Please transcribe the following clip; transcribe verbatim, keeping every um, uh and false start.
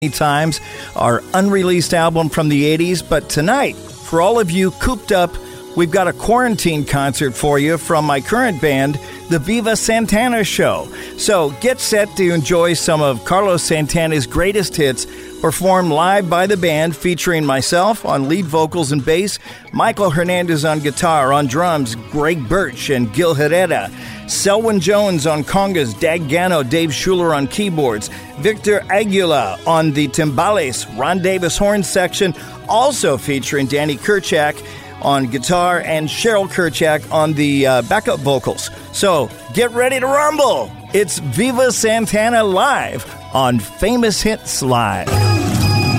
Times, our unreleased album from the eighties. But tonight, for all of you cooped up, we've got a quarantine concert for you from my current band, the Viva Santana Show. So get set to enjoy some of Carlos Santana's greatest hits, performed live by the band, featuring myself on lead vocals and bass, Michael Hernandez on guitar, on drums, Greg Birch and Gil Herrera, Selwyn Jones on congas, Dag Gano, Dave Schuler on keyboards, Victor Aguila on the timbales, Ron Davis horn section, also featuring Danny Kerchak on guitar and Cheryl Kerchak on the uh, backup vocals. So get ready to rumble. It's Viva Santana Live on Famous Hits Live.